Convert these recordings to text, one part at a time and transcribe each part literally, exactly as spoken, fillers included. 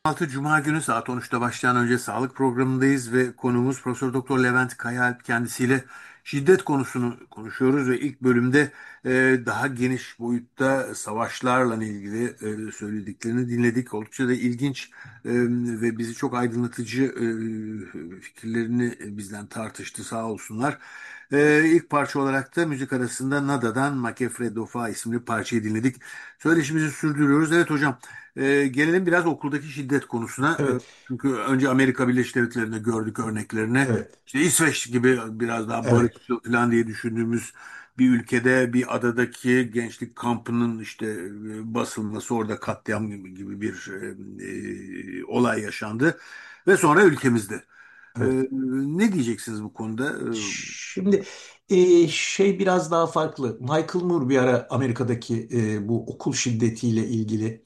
altı Cuma günü saat on üçte başlayan önce sağlık programındayız ve konuğumuz Profesör Doktor Levent Kayaalp, kendisiyle şiddet konusunu konuşuyoruz ve ilk bölümde e, daha geniş boyutta savaşlarla ilgili e, söylediklerini dinledik. Oldukça da ilginç e, ve bizi çok aydınlatıcı e, fikirlerini bizden tartıştı, sağ olsunlar. E, ilk parça olarak da müzik arasında Nada'dan Ma che freddo fa isimli parçayı dinledik. Söyleşimizi sürdürüyoruz. Evet hocam. Ee, gelelim biraz okuldaki şiddet konusuna. Ee, Evet, çünkü önce Amerika Birleşik Devletleri'nde gördük örneklerini. evet, İşte İsveç gibi biraz daha evet, barışçıl falan diye düşündüğümüz bir ülkede bir adadaki gençlik kampının işte e, basılması, orada katliam gibi, gibi bir e, e, olay yaşandı. Ve sonra ülkemizde. Ee, evet. ne diyeceksiniz bu konuda? Şimdi e, şey biraz daha farklı. Michael Moore bir ara Amerika'daki e, bu okul şiddetiyle ilgili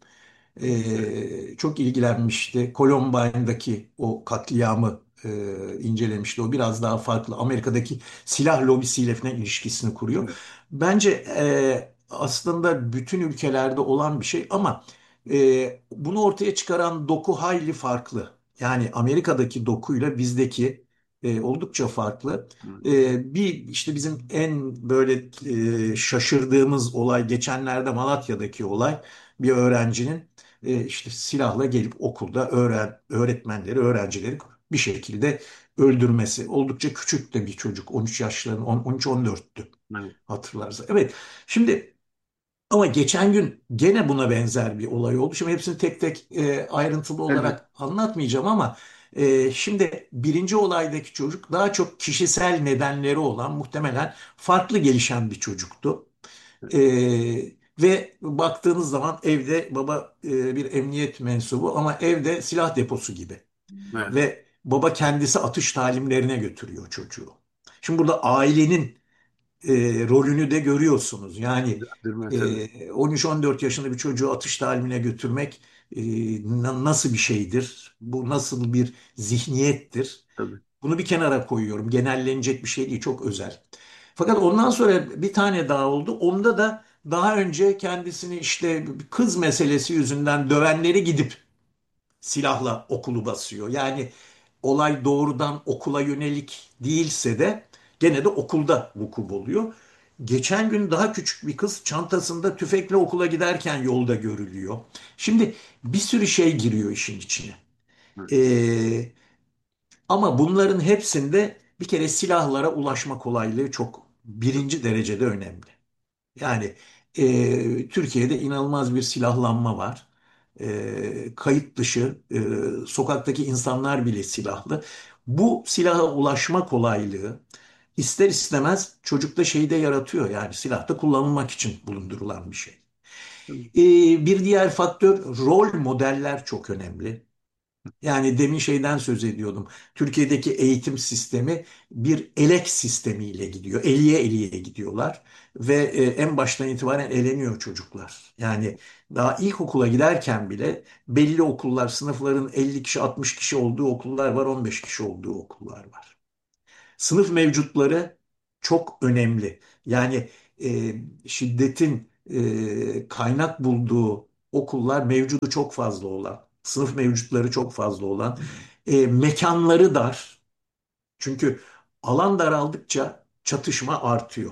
e, çok ilgilenmişti. Columbine'daki o katliamı e, incelemişti. O biraz daha farklı. Amerika'daki silah lobisiyle falan ilişkisini kuruyor. Evet, Bence e, aslında bütün ülkelerde olan bir şey ama e, bunu ortaya çıkaran doku hayli farklı. Yani Amerika'daki dokuyla bizdeki e, oldukça farklı. evet, E, bir işte bizim en böyle e, şaşırdığımız olay geçenlerde Malatya'daki olay bir öğrencinin e, işte silahla gelip okulda öğren, öğretmenleri, öğrencileri bir şekilde öldürmesi. Oldukça küçük de bir çocuk. on üç yaşlarında, on üç on dörttü evet, hatırlarsa. Evet. Şimdi ama geçen gün gene buna benzer bir olay oldu. Şimdi hepsini tek tek e, ayrıntılı elbette. olarak anlatmayacağım ama e, şimdi birinci olaydaki çocuk daha çok kişisel nedenleri olan muhtemelen farklı gelişen bir çocuktu. E, ve baktığınız zaman evde baba e, bir emniyet mensubu ama evde silah deposu gibi. Evet, Ve baba kendisi atış talimlerine götürüyor çocuğu. Şimdi burada ailenin e, rolünü de görüyorsunuz. Yani özendirme tabii, e, on üç on dört yaşında bir çocuğu atış talimine götürmek e, na- nasıl bir şeydir? Bu nasıl bir zihniyettir? tabii. Bunu bir kenara koyuyorum. Genellenecek bir şey değil, çok özel. Fakat ondan sonra bir tane daha oldu. Onda da daha önce kendisini işte kız meselesi yüzünden dövenleri gidip silahla okulu basıyor. Yani olay doğrudan okula yönelik değilse de gene de okulda vuku buluyor. Geçen gün daha küçük bir kız çantasında tüfekle okula giderken yolda görülüyor. Şimdi bir sürü şey giriyor işin içine. Evet, Ee, ama bunların hepsinde bir kere silahlara ulaşma kolaylığı çok tabii. birinci derecede önemli. Yani e, Türkiye'de inanılmaz bir silahlanma var. E, kayıt dışı e, sokaktaki insanlar bile silahlı. Bu silaha ulaşma kolaylığı ister istemez çocukta şeyi de yaratıyor. Yani silahta kullanılmak için bulundurulan bir şey. Tabii. E, bir diğer faktör rol modeller çok önemli. Yani demin şeyden söz ediyordum. Türkiye'deki eğitim sistemi bir elek sistemiyle gidiyor. Eliye eliye gidiyorlar ve e, en baştan itibaren eleniyor çocuklar. Yani daha ilkokula giderken bile belli okullar, sınıfların elli kişi, altmış kişi olduğu okullar var, on beş kişi olduğu okullar var. Sınıf mevcutları çok önemli. Yani e, şiddetin e, kaynak bulduğu okullar mevcudu çok fazla olan, sınıf mevcutları çok fazla olan, e, mekanları dar. Çünkü alan daraldıkça çatışma artıyor.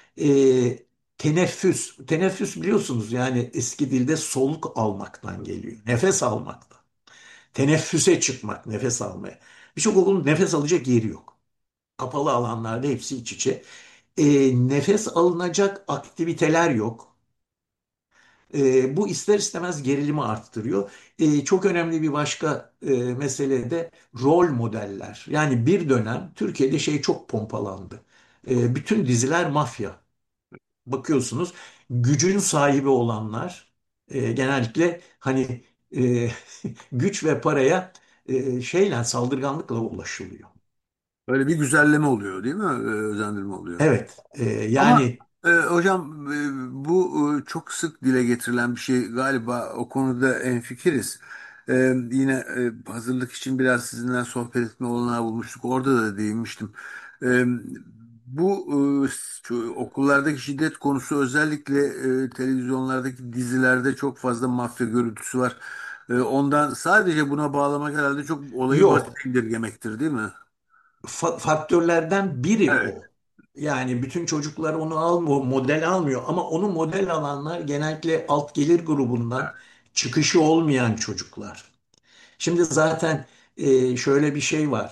E, teneffüs, teneffüs biliyorsunuz yani eski dilde soluk almaktan geliyor. Nefes almaktan. Teneffüse çıkmak, nefes almaya. Birçok okulun nefes alacak yeri yok. Kapalı alanlarda hepsi iç içe. E, nefes alınacak aktiviteler yok. E, bu ister istemez gerilimi arttırıyor. E, çok önemli bir başka e, mesele de rol modeller. Yani bir dönem Türkiye'de şey çok pompalandı. E, bütün diziler mafya. Bakıyorsunuz gücün sahibi olanlar e, genellikle hani e, güç ve paraya e, şeyle saldırganlıkla ulaşılıyor. Öyle bir güzelleme oluyor değil mi? Ee, özendirme oluyor. Evet, e, Ama yani e, hocam e, bu e, çok sık dile getirilen bir şey galiba, o konuda hemfikiriz. E, yine e, hazırlık için biraz sizinle sohbet etme olanağı bulmuştuk. Orada da değinmiştim. E, bu e, şu okullardaki şiddet konusu, özellikle e, televizyonlardaki dizilerde çok fazla mafya görüntüsü var. E, ondan sadece buna bağlamak herhalde çok olayı basit Yok. indirgemektir, değil mi? Fa- faktörlerden biri Evet. o. Yani bütün çocuklar onu almıyor, model almıyor ama onu model alanlar genellikle alt gelir grubundan çıkışı olmayan çocuklar. Şimdi zaten e, şöyle bir şey var.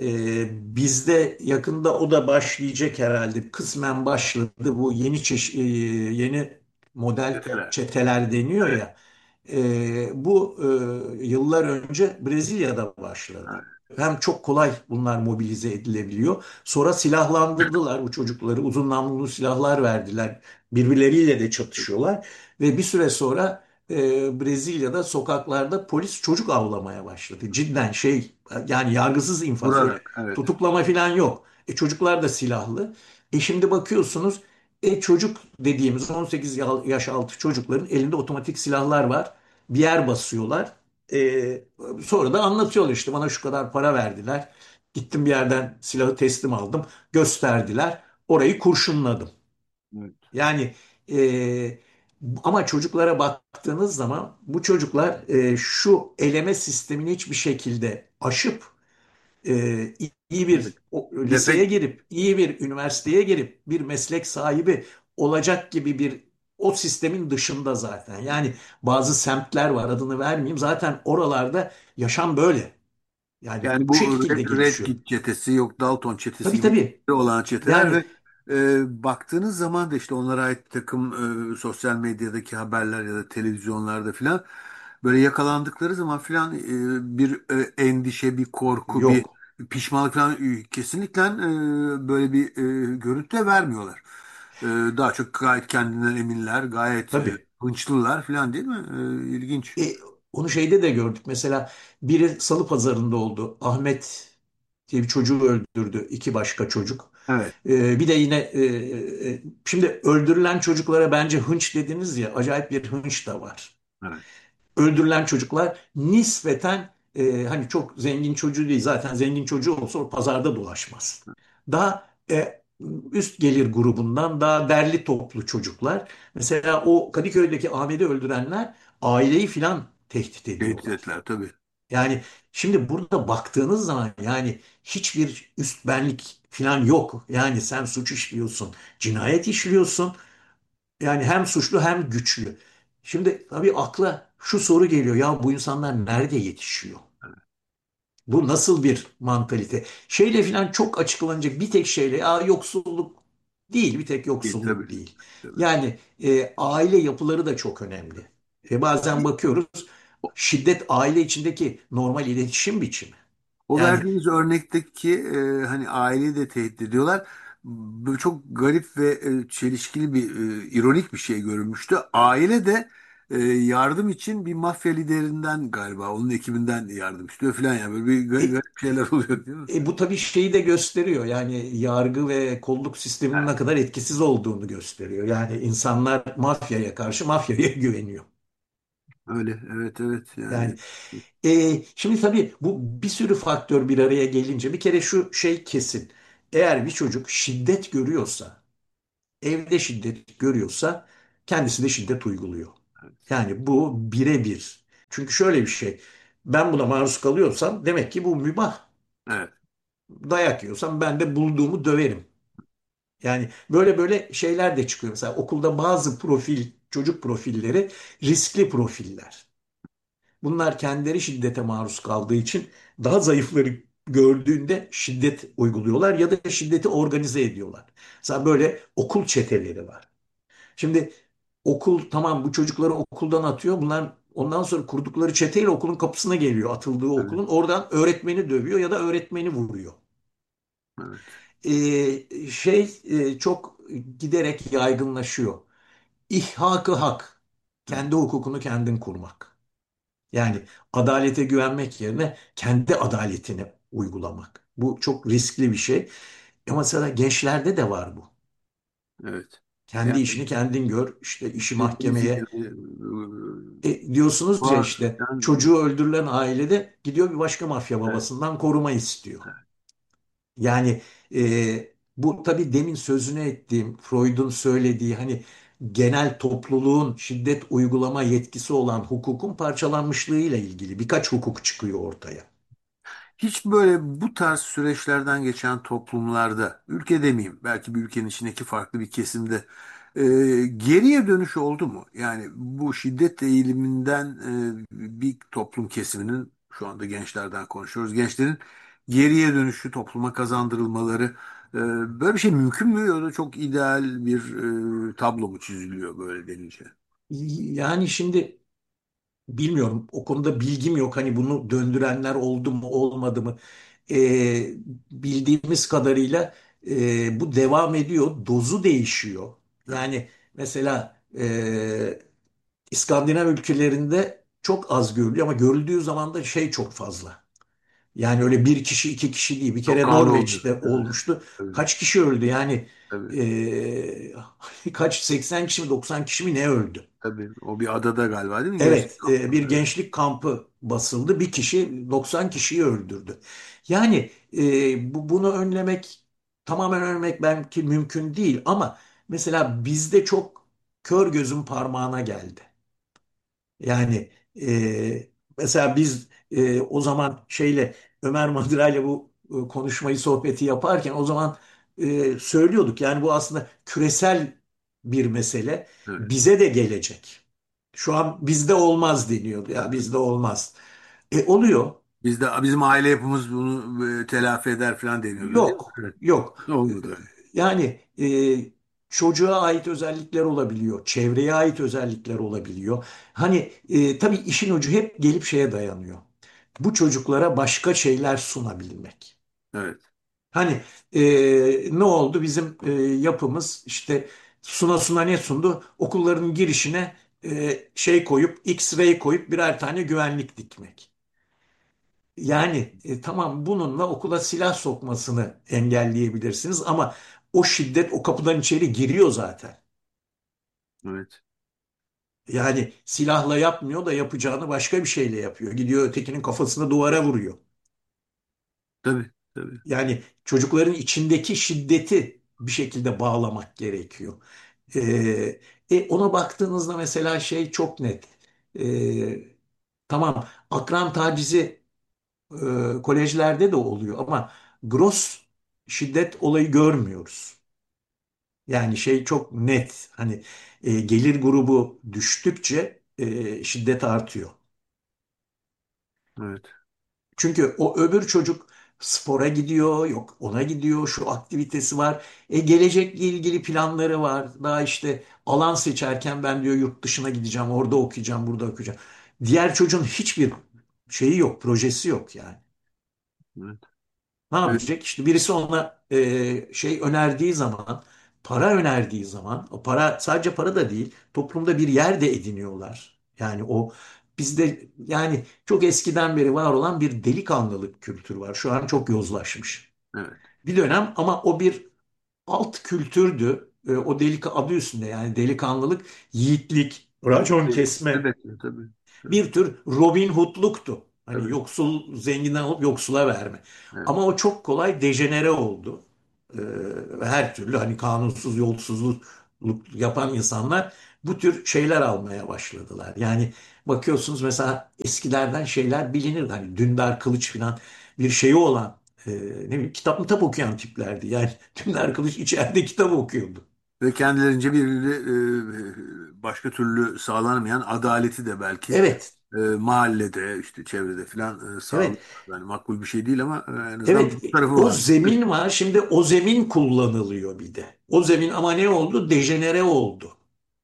E, bizde yakında o da başlayacak herhalde. Kısmen başladı bu yeni çeşit, yeni model Çeteler. çeteler deniyor Evet. ya. E, bu e, yıllar önce Brezilya'da başladı. Evet. Hem çok kolay bunlar mobilize edilebiliyor. Sonra silahlandırdılar bu çocukları. Uzun namlulu silahlar verdiler. Birbirleriyle de çatışıyorlar. Ve bir süre sonra e, Brezilya'da sokaklarda polis çocuk avlamaya başladı. Cidden şey, yani yargısız infaz, öyle Vurarak. Evet. tutuklama falan yok. E, çocuklar da silahlı. E şimdi bakıyorsunuz, e, çocuk dediğimiz on sekiz yaş altı çocukların elinde otomatik silahlar var. Bir yer basıyorlar. E, Sonra da anlatıyorlar, işte bana şu kadar para verdiler. Gittim bir yerden silahı teslim aldım. Gösterdiler. Orayı kurşunladım. Evet. Yani e, ama çocuklara baktığınız zaman bu çocuklar e, şu eleme sistemini hiçbir şekilde aşıp e, iyi Evet. bir o- liseye Defekt. girip iyi bir üniversiteye girip bir meslek sahibi olacak gibi bir o sistemin dışında zaten. Yani bazı semtler var, adını vermeyeyim. Zaten oralarda yaşam böyle. Yani Yani bu bu şekilde Red, Red gelişiyor. Kit çetesi, yok Dalton çetesi Tabii gibi tabii. olan çeteler Yani ve e, baktığınız zaman da işte onlara ait bir takım e, sosyal medyadaki haberler ya da televizyonlarda filan böyle yakalandıkları zaman filan e, bir e, endişe, bir korku, bir yok. pişmanlık falan e, kesinlikle e, böyle bir e, görüntü de vermiyorlar. E, Daha çok gayet kendinden eminler, gayet e, Tabii. hınçlılar filan, değil mi? E, ilginç. E, Onu şeyde de gördük. Mesela biri Salı Pazarı'nda oldu. Ahmet diye bir çocuğu öldürdü. İki başka çocuk. Evet, E, bir de yine e, e, şimdi öldürülen çocuklara bence hınç dediniz ya, acayip bir hınç da var. evet, Öldürülen çocuklar nispeten e, hani çok zengin çocuğu değil. Zaten zengin çocuğu olsa o pazarda dolaşmaz. Daha e, üst gelir grubundan daha derli toplu çocuklar. Mesela o Kadıköy'deki Ahmet'i öldürenler aileyi filan tehdit tehdit ediyorlar. ettiler tabii. Yani şimdi burada baktığınız zaman yani hiçbir üst benlik filan yok. Yani sen suç işliyorsun, cinayet işliyorsun. Yani hem suçlu hem güçlü. Şimdi tabii akla şu soru geliyor. Ya bu insanlar nerede yetişiyor? Bu nasıl bir mantalite? Şeyle falan çok açıklanacak bir tek şeyle. Ya yoksulluk değil, bir tek Değil, tabii. yoksulluk değil. Tabii. Yani e, aile yapıları da çok önemli. E, bazen bakıyoruz, şiddet aile içindeki normal iletişim biçimi. O Yani verdiğiniz örnekteki e, hani aileyi de tehdit ediyorlar. Böyle çok garip ve e, çelişkili bir e, ironik bir şey görülmüştü. Aile de e, yardım için bir mafya liderinden, galiba onun ekibinden yardım istiyor falan, ya böyle bir gar- e, garip şeyler oluyor, değil mi? E, bu tabii şeyi de gösteriyor. Yani yargı ve kolluk sisteminin ne kadar etkisiz olduğunu gösteriyor. Yani insanlar mafyaya karşı mafyaya güveniyor. Öyle, evet, evet, Yani yani. e, şimdi tabii bu bir sürü faktör bir araya gelince bir kere şu şey kesin. Eğer bir çocuk şiddet görüyorsa, evde şiddet görüyorsa kendisi de şiddet uyguluyor. Yani bu birebir. Çünkü şöyle bir şey. Ben buna maruz kalıyorsam demek ki bu mübah. Evet, Dayak yiyorsam ben de bulduğumu döverim. Yani böyle böyle şeyler de çıkıyor. Mesela okulda bazı profil, çocuk profilleri riskli profiller. Bunlar kendileri şiddete maruz kaldığı için daha zayıfları gördüğünde şiddet uyguluyorlar ya da şiddeti organize ediyorlar. Mesela böyle okul çeteleri var. Şimdi okul tamam, bu çocukları okuldan atıyor. Bunlar ondan sonra kurdukları çeteyle okulun kapısına geliyor. Atıldığı evet, okulun oradan öğretmeni dövüyor ya da öğretmeni vuruyor. evet, Ee, şey e, çok giderek yaygınlaşıyor. İhhakı hak. evet, Kendi hukukunu kendin kurmak. Yani adalete güvenmek yerine kendi adaletini uygulamak. Bu çok riskli bir şey. Ama mesela gençlerde de var bu. evet. Kendi Yani işini kendin gör. İşte işi istediğiniz mahkemeye. yani, E, diyorsunuz ya, var, işte yani, çocuğu öldürülen ailede gidiyor bir başka mafya evet, babasından koruma istiyor. Yani e, bu tabii demin sözünü ettiğim Freud'un söylediği, hani genel topluluğun şiddet uygulama yetkisi olan hukukun parçalanmışlığıyla ilgili birkaç hukuk çıkıyor ortaya. Hiç böyle bu tarz süreçlerden geçen toplumlarda, ülke demeyeyim, belki bir ülkenin içindeki farklı bir kesimde e, geriye dönüş oldu mu? Yani bu şiddet eğiliminden e, bir toplum kesiminin, şu anda gençlerden konuşuyoruz, gençlerin geriye dönüşü, topluma kazandırılmaları, e, böyle bir şey mümkün mü? Ya da çok ideal bir e, tablo mu çiziliyor böyle denince? Yani şimdi bilmiyorum, o konuda bilgim yok. Hani bunu döndürenler oldu mu olmadı mı? Ee, Bildiğimiz kadarıyla e, bu devam ediyor. Dozu değişiyor. Evet, Yani mesela e, İskandinav ülkelerinde çok az görülüyor ama görüldüğü zaman da şey çok fazla. Yani öyle bir kişi iki kişi değil. Bir çok kere kanlı oluyor. Norveç'te Evet, olmuştu. tabii, Kaç kişi öldü? Yani tabii, e, kaç seksen kişi mi doksan kişi mi ne öldü? tabii. O bir adada galiba değil mi? Gençlik Evet, e, bir kampı. Evet. gençlik kampı basıldı. Bir kişi doksan kişiyi öldürdü. Yani e, bu, bunu önlemek, tamamen önlemek belki mümkün değil ama mesela bizde çok kör gözün parmağına geldi. Yani e, mesela biz e, o zaman şeyle Ömer Madra ile bu e, konuşmayı, sohbeti yaparken o zaman e, söylüyorduk. Yani bu aslında küresel bir mesele. Evet. Bize de gelecek. Şu an bizde olmaz deniyordu. Ya bizde olmaz. E oluyor. Biz de bizim aile yapımız bunu e, telafi eder falan deniyordu değil mi? Yok. Evet. Yok. E, Olmadı. Yani e, çocuğa ait özellikler olabiliyor. Çevreye ait özellikler olabiliyor. Hani e, tabii işin ucu hep gelip şeye dayanıyor. Bu çocuklara başka şeyler sunabilmek. Evet. Hani e, ne oldu bizim e, yapımız işte suna suna ne sundu? Okulların girişine e, şey koyup X-ray koyup birer tane güvenlik dikmek. Yani e, tamam, bununla okula silah sokmasını engelleyebilirsiniz ama o şiddet o kapıdan içeri giriyor zaten. Evet. Yani silahla yapmıyor da yapacağını başka bir şeyle yapıyor. Gidiyor ötekinin kafasına duvara vuruyor. Tabii. Tabii. Yani çocukların içindeki şiddeti bir şekilde bağlamak gerekiyor. Ee, e, Ona baktığınızda mesela şey çok net. Ee, tamam, akran tacizi e, kolejlerde de oluyor ama gross şiddet olayı görmüyoruz. Yani şey çok net. Hani e, gelir grubu düştükçe e, şiddet artıyor. Evet. Çünkü o öbür çocuk spora gidiyor, yok ona gidiyor, şu aktivitesi var. E, gelecekle ilgili planları var. Daha işte alan seçerken ben diyor yurt dışına gideceğim, orada okuyacağım, burada okuyacağım. Diğer çocuğun hiçbir şeyi yok, projesi yok yani. Evet. Ne Evet. yapacak? İşte birisi ona e, şey önerdiği zaman, para önerdiği zaman, o para sadece para da değil, toplumda bir yer de ediniyorlar. Yani o bizde yani çok eskiden beri var olan bir delikanlılık kültürü var. Şu an çok yozlaşmış. Evet. Bir dönem ama o bir alt kültürdü. E, o delika adı üstünde, yani delikanlılık, yiğitlik, racon kesme, Elbette. Tabii. Tabii. bir tür Robin Hood'luktu. Hani Tabii. yoksul zenginden alıp yoksula verme. Evet. Ama o çok kolay dejenere oldu. Ee, Her türlü hani kanunsuz yolsuzluk yapan insanlar bu tür şeyler almaya başladılar. Yani bakıyorsunuz mesela eskilerden şeyler bilinir. Hani Dündar Kılıç falan bir şeyi olan e, ne bileyim kitap kitap okuyan tiplerdi. Yani Dündar Kılıç içeride kitap okuyordu. Ve kendilerince bir e, başka türlü sağlanamayan adaleti de belki Evet, e, mahallede, işte çevrede falan e, sağlıyor. evet. Yani makbul bir şey değil ama e, en azından Evet, bu tarafı o var. zemin var. Şimdi o zemin kullanılıyor bir de. O zemin ama ne oldu? Dejenere oldu.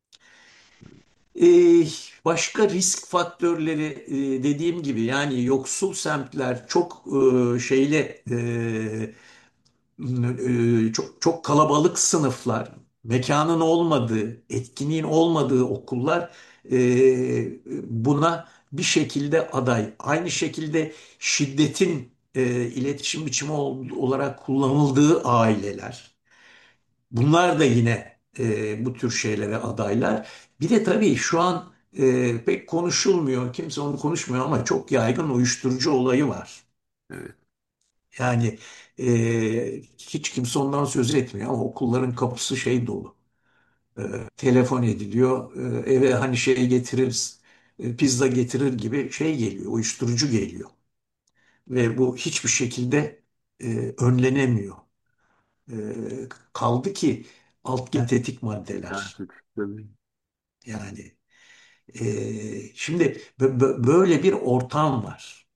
Ee, Başka risk faktörleri e, dediğim gibi yani yoksul semtler çok e, şeyle e, e, çok çok kalabalık sınıflar, mekanın olmadığı, etkinliğin olmadığı okullar e, buna bir şekilde aday. Aynı şekilde şiddetin e, iletişim biçimi ol- olarak kullanıldığı aileler. Bunlar da yine e, bu tür şeylere adaylar. Bir de tabii şu an e, pek konuşulmuyor, kimse onu konuşmuyor ama çok yaygın uyuşturucu olayı var. Evet. Yani e, hiç kimse ondan söz etmiyor ama okulların kapısı şey dolu. Telefon ediliyor, e, eve hani şey getiririz, e, pizza getirir gibi şey geliyor, uyuşturucu geliyor. Ve bu hiçbir şekilde e, önlenemiyor. E, Kaldı ki alt gentetik Yani, maddeler. tabii. Yani e, şimdi bö- bö- böyle bir ortam var.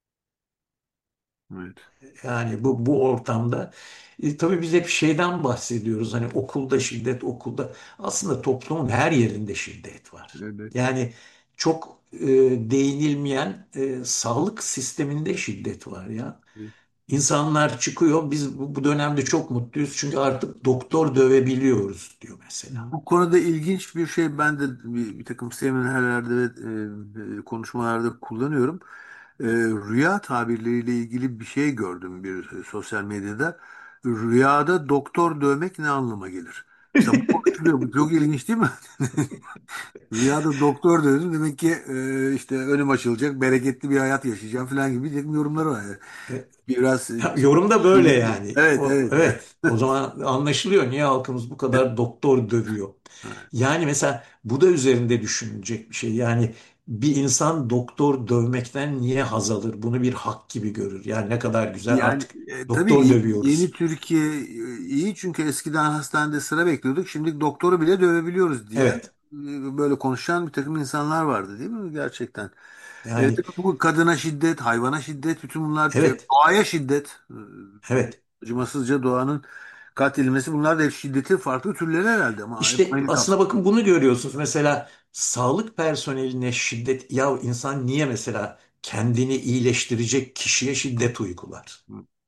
Evet. Yani bu bu ortamda e, tabii biz hep şeyden bahsediyoruz. Hani okulda şiddet, okulda. Aslında toplumun her yerinde şiddet var. Evet. Yani çok e, değinilmeyen e, sağlık sisteminde şiddet var ya. İnsanlar çıkıyor. Biz bu, bu dönemde çok mutluyuz. Çünkü artık doktor dövebiliyoruz diyor mesela. Bu konuda ilginç bir şey ben de bir, bir takım seminerlerde ve e, e, konuşmalarda kullanıyorum. E, rüya tabirleriyle ilgili bir şey gördüm bir e, sosyal medyada. Rüyada doktor dövmek ne anlama gelir? Mesela bu konuşuluyor. Bu çok ilginç değil mi? Rüyada doktor dövdüm. Demek ki e, işte önüm açılacak, bereketli bir hayat yaşayacağım falan gibi bir takım yorumları var. Yani. Biraz e, Ya, yorum da böyle çelişkili. yani. Evet, O, evet. evet. O zaman anlaşılıyor niye halkımız bu kadar doktor dövüyor. Evet. Yani mesela bu da üzerinde düşünülecek bir şey. Yani bir insan doktor dövmekten niye haz alır? Bunu bir hak gibi görür. Yani ne kadar güzel Yani artık e, tabii doktor y- yeni dövüyoruz. Türkiye e, iyi çünkü eskiden hastanede sıra bekliyorduk. Şimdi doktoru bile dövebiliyoruz diyen Evet. e, böyle konuşan bir takım insanlar vardı değil mi gerçekten? E, Yani tabii bu kadına şiddet, hayvana şiddet, bütün bunlar e, evet. doğaya şiddet, Evet. e, acımasızca doğanın katledilmesi bunlar da hep şiddetin farklı türleri herhalde ama hep İşte aynı aslında kapsam. bakın bunu görüyorsunuz. Mesela sağlık personeline şiddet, ya insan niye mesela kendini iyileştirecek kişiye şiddet uygular?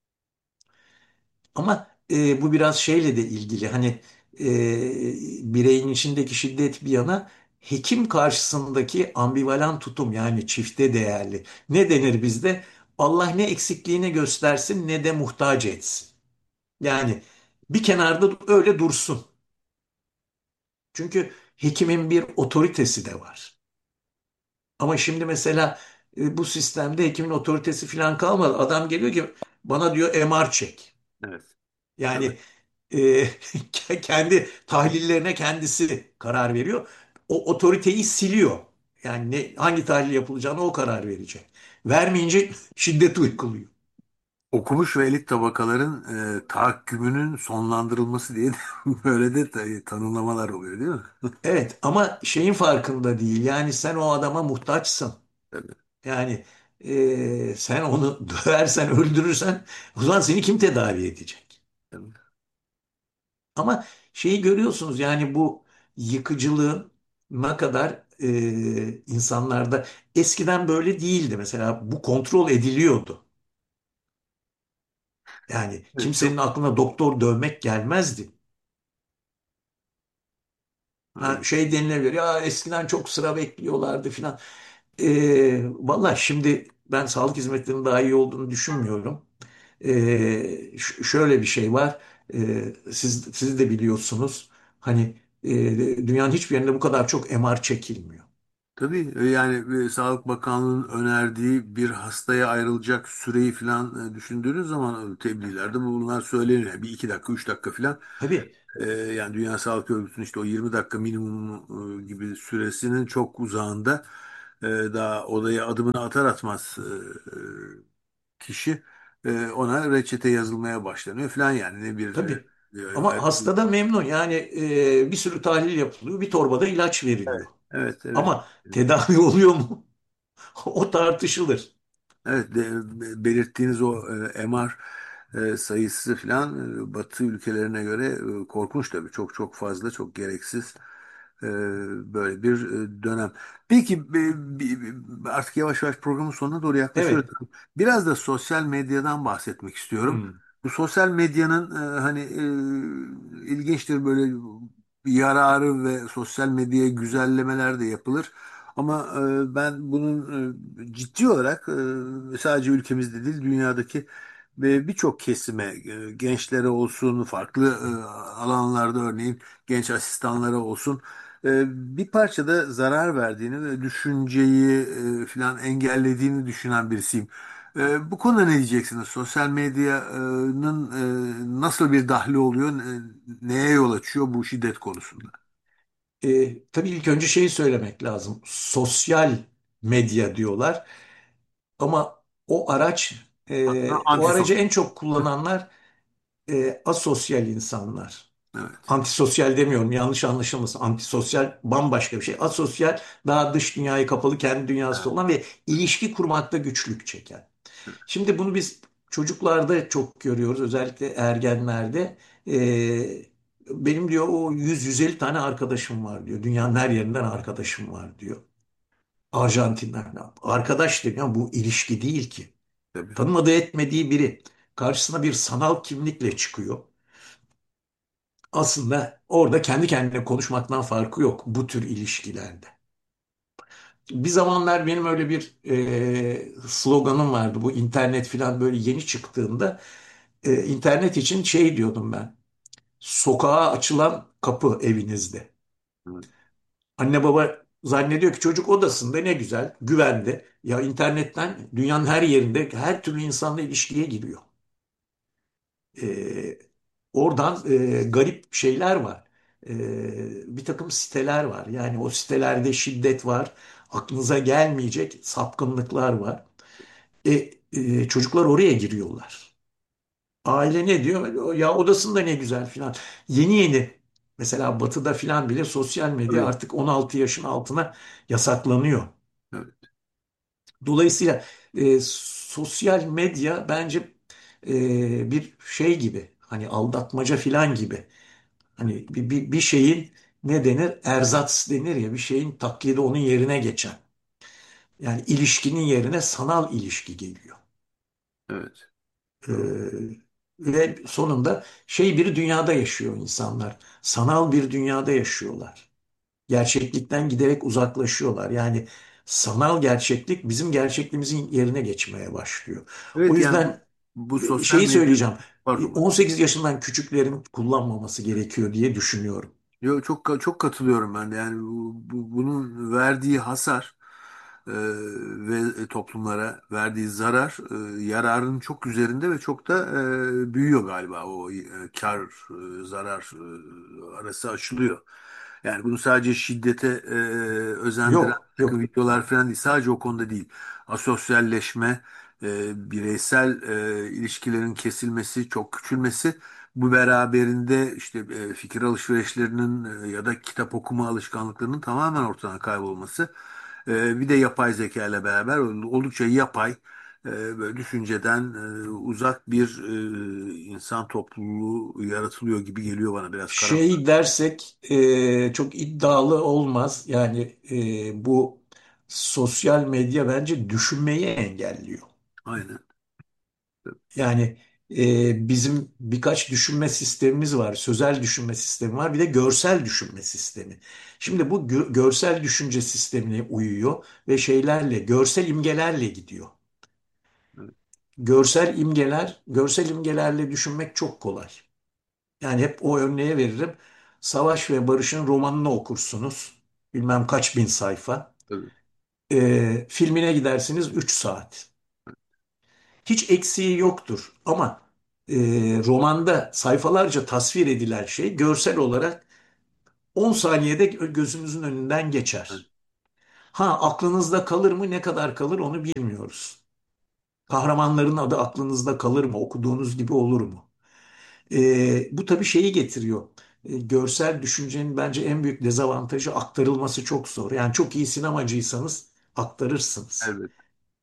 Ama e, bu biraz şeyle de ilgili. Hani e, bireyin içindeki şiddet bir yana, hekim karşısındaki ambivalan tutum, yani çifte değerli. Ne denir bizde? Allah ne eksikliğini göstersin ne de muhtaç etsin. Yani bir kenarda öyle dursun. Çünkü hekimin bir otoritesi de var. Ama şimdi mesela e, bu sistemde hekimin otoritesi falan kalmadı. Adam geliyor ki bana diyor M R çek. Evet. Tabii. Yani e, kendi tahlillerine kendisi karar veriyor. O otoriteyi siliyor. Yani ne, hangi tahlil yapılacağını o karar verecek. Vermeyince şiddet uyguluyor. Okumuş ve elit tabakaların e, tahakkümünün sonlandırılması diye de böyle de ta- tanımlamalar oluyor değil mi? Evet, ama şeyin farkında değil. Yani sen o adama muhtaçsın. Tabii, Yani e, sen onu döversen, öldürürsen o zaman seni kim tedavi edecek? tabii. Ama şeyi görüyorsunuz, yani bu yıkıcılığın ne kadar e, insanlarda eskiden böyle değildi. Mesela bu kontrol ediliyordu. Yani Evet, kimsenin çok aklına doktor dövmek gelmezdi. Ha, öyle. şey denilebilir ya, eskiden çok sıra bekliyorlardı filan. E, valla şimdi ben sağlık hizmetlerinin daha iyi olduğunu düşünmüyorum. E, ş- şöyle bir şey var. E, siz, siz de biliyorsunuz. Hani e, dünyanın hiçbir yerinde bu kadar çok M R çekilmiyor. Tabii e, yani e, Sağlık Bakanlığı'nın önerdiği bir hastaya ayrılacak süreyi falan e, düşündüğünüz zaman e, tebliğlerde bu bunlar söyleniyor. Yani bir iki dakika, üç dakika falan. Tabii, E, yani Dünya Sağlık Örgütü'nün işte o yirmi dakika minimum e, gibi süresinin çok uzağında e, daha odaya adımını atar atmaz e, e, kişi e, ona reçete yazılmaya başlanıyor falan yani ne bir tabii. e, e, Ama ayrı- hasta da memnun. Yani e, bir sürü tahlil yapılıyor. Bir torbada ilaç veriliyor. Evet, evet. Ama tedavi oluyor mu? O tartışılır. Evet, de- belirttiğiniz o e, M R e, sayısı falan e, Batı ülkelerine göre e, korkunç tabii. Çok çok fazla, çok gereksiz e, böyle bir e, dönem. Peki e, bi- bi- artık yavaş yavaş programın sonuna doğru yaklaşıyoruz. Evet. Biraz da sosyal medyadan bahsetmek istiyorum. Hmm. Bu sosyal medyanın e, hani e, ilginçtir böyle yararı ve sosyal medyaya güzellemeler de yapılır. Ama e, ben bunun e, ciddi olarak e, sadece ülkemizde değil dünyadaki ve birçok kesime, e, gençlere olsun, farklı e, alanlarda örneğin genç asistanlara olsun e, bir parça da zarar verdiğini ve düşünceyi e, filan engellediğini düşünen birisiyim. E, bu konuda ne diyeceksiniz? Sosyal medyanın e, nasıl bir dahli oluyor, ne- neye yol açıyor bu şiddet konusunda? E, tabii ilk önce şeyi söylemek lazım. Sosyal medya diyorlar. Ama o araç, Aslında e, o aracı antisosyal. en çok kullananlar e, asosyal insanlar. Evet. Antisosyal demiyorum, yanlış anlaşılmasın. Antisosyal bambaşka bir şey. Asosyal daha dış dünyaya kapalı, kendi dünyası Evet. olan ve ilişki kurmakta güçlük çeken. Şimdi bunu biz çocuklarda çok görüyoruz, özellikle ergenlerde. Ee, benim diyor o yüz yüz elli tane arkadaşım var diyor. Dünyanın her yerinden arkadaşım var diyor. Arjantin'den. Arkadaş demiyor, bu ilişki değil ki. Tabii. Tanımadığı etmediği biri karşısına bir sanal kimlikle çıkıyor. Aslında orada kendi kendine konuşmaktan farkı yok bu tür ilişkilerde. Bir zamanlar benim öyle bir e, sloganım vardı. Bu internet falan böyle yeni çıktığında e, internet için şey diyordum ben. Sokağa açılan kapı evinizde. Evet. Anne baba zannediyor ki çocuk odasında ne güzel, güvende. Ya internetten dünyanın her yerinde her türlü insanla ilişkiye giriyor. E, Oradan e, garip şeyler var. E, bir takım siteler var. Yani o sitelerde şiddet var. Aklınıza gelmeyecek sapkınlıklar var. E, e, çocuklar oraya giriyorlar. Aile ne diyor? Ya odasında ne güzel filan. Yeni yeni mesela Batı'da filan bile sosyal medya Tabii. artık on altı yaşın altına yasaklanıyor. Evet. Dolayısıyla e, sosyal medya bence e, bir şey gibi, hani aldatmaca filan gibi. Hani bir, bir, bir şeyin ne denir? Erzats denir ya, bir şeyin taklidi onun yerine geçen. Yani ilişkinin yerine sanal ilişki geliyor. Evet. Doğru. Ee, Ve sonunda şey bir dünyada yaşıyor insanlar. Sanal bir dünyada yaşıyorlar. Gerçeklikten giderek uzaklaşıyorlar. Yani sanal gerçeklik bizim gerçekliğimizin yerine geçmeye başlıyor. O Evet, yani bu, yüzden bu e, sosyal şeyi medya, söyleyeceğim. E, pardon. on sekiz yaşından küçüklerin kullanmaması gerekiyor diye düşünüyorum. Yo, çok çok katılıyorum ben de. Yani bu, bu- bunun verdiği hasar e, ve toplumlara verdiği zarar e, yararın çok üzerinde ve çok da e, büyüyor galiba. O e, kar e, zarar e, arası açılıyor. Yani bunu sadece şiddete e, özendiren Yok, bir takım yok. videolar falan değil. Sadece o konuda değil. Asosyalleşme, e, bireysel e, ilişkilerin kesilmesi, çok küçülmesi, bu beraberinde işte e, fikir alışverişlerinin e, ya da kitap okuma alışkanlıklarının tamamen ortadan kaybolması. E, bir de yapay zeka ile beraber oldukça yapay, e, böyle düşünceden e, uzak bir e, insan topluluğu yaratılıyor gibi geliyor bana, biraz karamsar. Şey dersek e, çok iddialı olmaz. Yani e, bu sosyal medya bence düşünmeyi engelliyor. Aynen. Yani e, bizim birkaç düşünme sistemimiz var. Sözel düşünme sistemi var. Bir de görsel düşünme sistemi. Şimdi bu gö- görsel düşünce sistemine uyuyor ve şeylerle, görsel imgelerle gidiyor. Evet. Görsel imgeler, görsel imgelerle düşünmek çok kolay. Yani hep o örneği veririm. Savaş ve Barış'ın romanını okursunuz. Bilmem kaç bin sayfa. Tabii. E, filmine gidersiniz üç saat. Hiç eksiği yoktur ama e, romanda sayfalarca tasvir edilen şey görsel olarak on saniyede gözümüzün önünden Evet. geçer. Ha, aklınızda kalır mı, ne kadar kalır onu bilmiyoruz. Kahramanların adı aklınızda kalır mı, okuduğunuz gibi olur mu? E, bu tabii şeyi getiriyor. E, görsel düşüncenin bence en büyük dezavantajı aktarılması çok zor. Yani çok iyi sinemacıysanız aktarırsınız. Evet.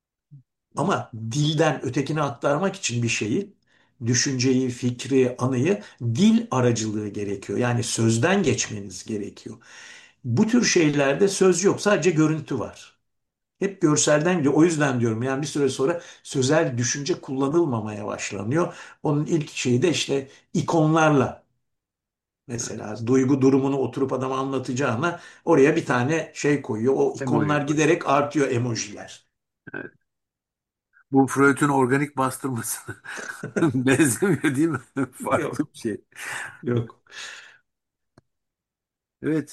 Ama dilden ötekine aktarmak için bir şeyi, düşünceyi, fikri, anıyı dil aracılığı gerekiyor. Yani sözden geçmeniz gerekiyor. Bu tür şeylerde söz yok, sadece görüntü var. Hep görselden gidiyor. O yüzden diyorum yani bir süre sonra sözel düşünce kullanılmamaya başlanıyor. Onun ilk şeyi de işte ikonlarla, Evet. mesela duygu durumunu oturup adama anlatacağına oraya bir tane şey koyuyor. O Emoji ikonlar koy. giderek artıyor, emojiler. Evet. Bu Freud'un organik bastırmasına benzemiyor değil mi? Farklı Yok, bir şey. yok. Evet,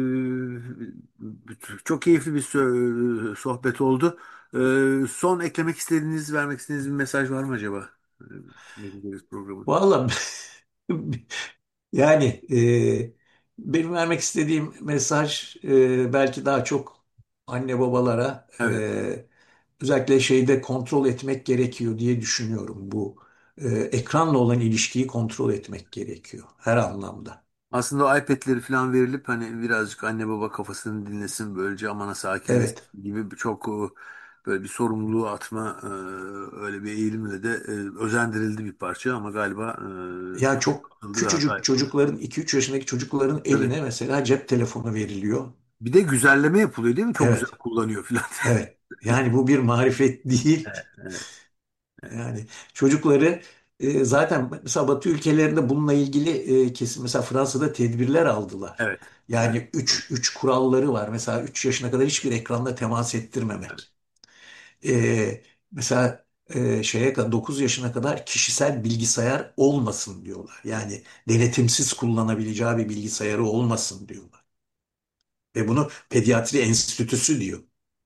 e, çok keyifli bir sö- sohbet oldu. E, son eklemek istediğiniz, vermek istediğiniz bir mesaj var mı acaba? E, Medeniz programı. Vallahi yani benim vermek istediğim mesaj e, belki daha çok anne babalara Evet. e, özellikle şeyde kontrol etmek gerekiyor diye düşünüyorum. Bu e, ekranla olan ilişkiyi kontrol etmek gerekiyor her anlamda. Aslında o iPad'leri falan verilip hani birazcık anne baba kafasını dinlesin, böylece amana Evet. sakinleşsin gibi bir çok e, böyle bir sorumluluğu atma, e, öyle bir eğilimle de e, özendirildi bir parça ama galiba Ya e, çok atıldı ve hata küçücük yapıldı. çocukların iki üç yaşındaki çocukların Tabii. eline mesela cep telefonu veriliyor. Bir de güzelleme yapılıyor değil mi? Çok güzel Evet. kullanıyor falan. Evet. Yani bu bir marifet değil. Evet, evet, evet, Yani çocukları e, zaten mesela Batı ülkelerinde bununla ilgili e, kesin mesela Fransa'da tedbirler aldılar. evet, evet, Yani üç üç kuralları var. Mesela üç yaşına kadar hiçbir ekranla temas evet. ettirmemek. E, mesela e, şeye kadar dokuz yaşına kadar kişisel bilgisayar olmasın diyorlar. Yani denetimsiz kullanabileceği bir bilgisayarı olmasın diyorlar. Ve bunu Pediatri Enstitüsü diyor.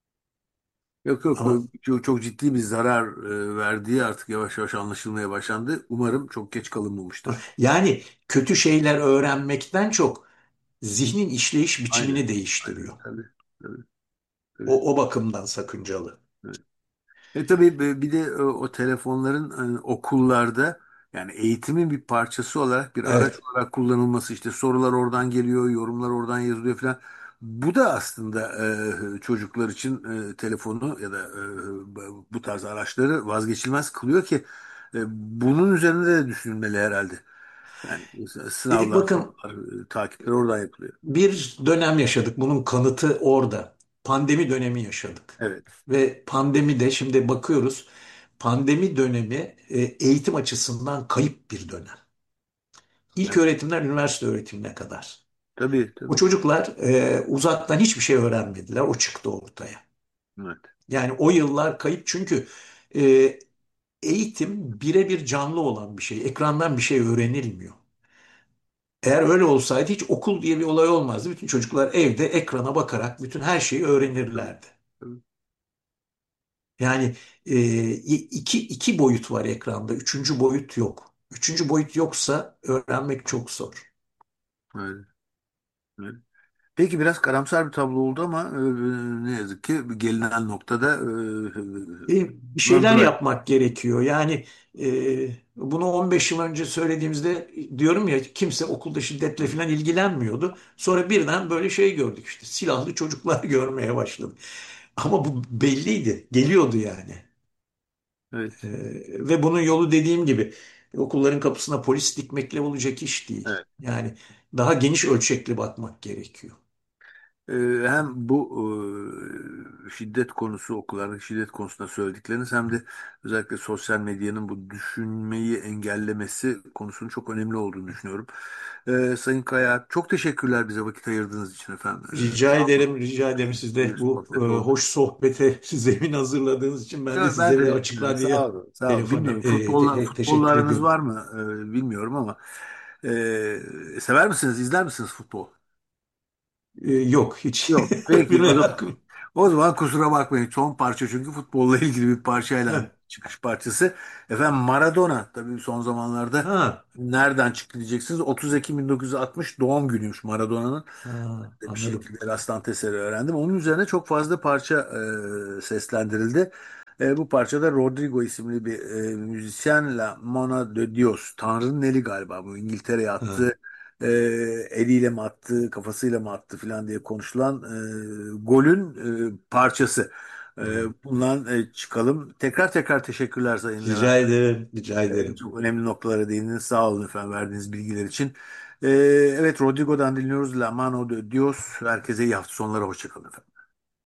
Yok yok, Ama o çok, çok ciddi bir zarar e, verdiği artık yavaş yavaş anlaşılmaya başlandı. Umarım çok geç kalınmamıştır. yani kötü şeyler öğrenmekten çok zihnin işleyiş Aynen, biçimini aynen, değiştiriyor. tabii, tabii, tabii. O, o bakımdan sakıncalı. Evet. E tabii bir bir de e, o telefonların hani okullarda yani eğitimin bir parçası olarak bir araç Evet. olarak kullanılması, işte sorular oradan geliyor, yorumlar oradan yazılıyor falan. Bu da aslında e, çocuklar için e, telefonu ya da e, bu tarz araçları vazgeçilmez kılıyor ki e, bunun üzerinde de düşünülmeli herhalde. Yani mesela E, sınavlar, bakın sorular, e, takipler oradan yapılıyor. bir dönem yaşadık. Bunun kanıtı orada. Pandemi dönemi yaşadık. Evet. Ve pandemide şimdi bakıyoruz. Pandemi dönemi e, eğitim açısından kayıp bir dönem. İlk Evet. öğretimden üniversite öğretimine kadar. Tabii, O tabii. çocuklar e, uzaktan hiçbir şey öğrenmediler. O çıktı ortaya. Evet. Yani o yıllar kayıp çünkü e, eğitim birebir canlı olan bir şey. Ekrandan bir şey öğrenilmiyor. Eğer öyle olsaydı hiç okul diye bir olay olmazdı. Bütün çocuklar evde ekrana bakarak bütün her şeyi Tabii, öğrenirlerdi. tabii. Yani e, iki, iki boyut var ekranda. Üçüncü boyut yok. Üçüncü boyut yoksa öğrenmek çok zor. Öyle, öyle. Peki biraz karamsar bir tablo oldu ama e, ne yazık ki gelinen noktada E, bir e, lan şeyler böyle. yapmak gerekiyor. Yani e, bunu on beş yıl önce söylediğimizde diyorum ya kimse okulda şiddetle falan ilgilenmiyordu. Sonra birden böyle şey gördük işte silahlı çocuklar görmeye başladık. Ama bu belliydi, geliyordu yani. Evet, E, ve bunun yolu dediğim gibi okulların kapısına polis dikmekle olacak iş değil. evet. Yani daha geniş ölçekli bakmak gerekiyor. E, hem bu e, şiddet konusu, okullardaki şiddet konusunda söyledikleriniz hem de özellikle sosyal medyanın bu düşünmeyi engellemesi konusunun çok önemli olduğunu düşünüyorum. E, Sayın Kaya, çok teşekkürler bize vakit ayırdığınız için efendim. E, Rica sağ olun. ederim, rica ederim. Siz Bir de bu e, sohbet oldu. hoş sohbete zemin hazırladığınız için ben de Ya ben sizlere de açık e, sağ radyoya olun, sağ olun. telefon Bilmiyorum e, futbolla te- futbolla teşekkür aranız ediyorum. var mı? E, bilmiyorum ama e, sever misiniz, izler misiniz futbol? E, yok hiç. Yok. Peki Bir o zaman, merakım. o zaman kusura bakmayın. Son parça çünkü futbolla ilgili bir parçayla Ha, çıkış parçası. Efendim Maradona tabii son zamanlarda ha, nereden çıktı diyeceksiniz. otuz Ekim bin dokuz yüz altmış doğum günüymüş Maradona'nın. ha, Bir anladım. şekilde rastlantı eseri öğrendim. Onun üzerine çok fazla parça e, seslendirildi. E, bu parçada Rodrigo isimli bir e, müzisyen La Mano de Dios, Tanrı'nın eli galiba bu, İngiltere'ye Ha, attı. E, eliyle mi attı, kafasıyla mı attı falan diye konuşulan e, golün e, parçası. E, ha. bundan e, çıkalım. Tekrar tekrar teşekkürler Sayın Levent. Rica ederim, rica E, ederim. çok önemli noktalara değindiniz. Sağ olun efendim verdiğiniz bilgiler için. E, evet, Rodrigo'dan dinliyoruz. La Mano de Dios. Herkese iyi hafta sonları. Hoşçakalın efendim.